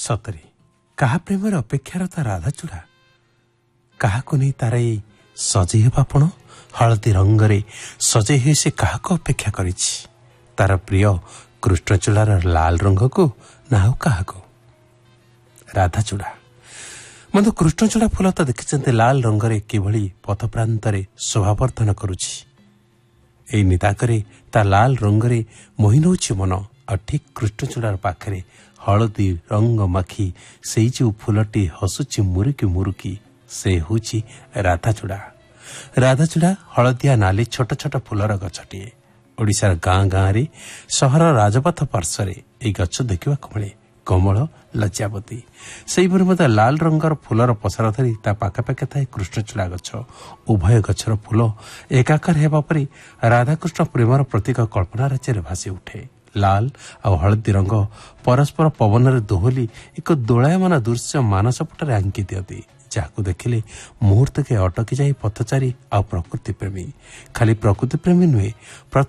ସତରେ କାହା ପ୍ରେମରେ ଅପେକ୍ଷାରତା ରାଧାଚୂଡ଼ା କାହାକୁ ନେଇ ତାର ଏଇ ସଜେଇ ହେବା ଆପଣ ହଳଦୀ ରଙ୍ଗରେ ସଜେଇ ହୋଇ ସେ କାହାକୁ ଅପେକ୍ଷା କରିଛି ତାର ପ୍ରିୟ କୃଷ୍ଣଚୂଡ଼ାର ଲାଲ ରଙ୍ଗକୁ ନା ଆଉ କାହାକୁ ରାଧାଚୂଡ଼ା ବନ୍ଧୁ କୃଷ୍ଣଚୂଡ଼ା ଫୁଲ ତ ଦେଖିଛନ୍ତି ଲାଲ ରଙ୍ଗରେ କିଭଳି ପଥପ୍ରାନ୍ତରେ ଶୋଭାବର୍ଦ୍ଧନ କରୁଛି ଏଇ ନିତାକରେ ତା ଲାଲ ରଙ୍ଗରେ ମୋହି ନେଉଛି ମନ ଆଉ ଠିକ୍ କୃଷ୍ଣଚୂଡ଼ାର ପାଖରେ ହଳଦୀ ରଙ୍ଗ ମାଖି ସେଇ ଯେଉଁ ଫୁଲଟି ହସୁଛି ମୁରୁକି ମୁରୁକି ସେ ହେଉଛି ରାଧାଚୂଡ଼ା ରାଧାଚୂଡ଼ା ହଳଦିଆ ନାଲି ଛୋଟ ଛୋଟ ଫୁଲର ଗଛଟିଏ ଓଡ଼ିଶାର ଗାଁ ଗାଁରେ ସହର ରାଜପଥ ପାର୍ଶ୍ୱରେ ଏହି ଗଛ ଦେଖିବାକୁ ମିଳେ କମଳ ଲଜ୍ଜାବତୀ ସେହିପରି ମଧ୍ୟ ଲାଲ ରଙ୍ଗର ଫୁଲର ପସରା ଧରି ତା ପାଖାପାଖି ଥାଏ କୃଷ୍ଣଚୂଡ଼ା ଗଛ ଉଭୟ ଗଛର ଫୁଲ ଏକାକାର ହେବା ପରେ ରାଧାକୃଷ୍ଣ ପ୍ରେମର ପ୍ରତୀକ କଳ୍ପନା ରାଜ୍ୟରେ ଭାସି ଉଠେ ଲାଲ ଆଉ ହଳଦୀ ରଙ୍ଗ ପରସ୍ପର ପବନରେ ଦୋହଲି ଏକ ଦୋଳାୟମାନ ଦୃଶ୍ୟ ମାନସପଟରେ ଆଙ୍କି ଦିଅନ୍ତି ଯାହାକୁ ଦେଖିଲେ ମୁହୂର୍ତ୍ତକେ ଅଟକି ଯାଇ ପଥଚାରୀ ଆଉ ପ୍ରକୃତି ପ୍ରେମୀ ଖାଲି ପ୍ରକୃତି ପ୍ରେମୀ ନୁହେଁ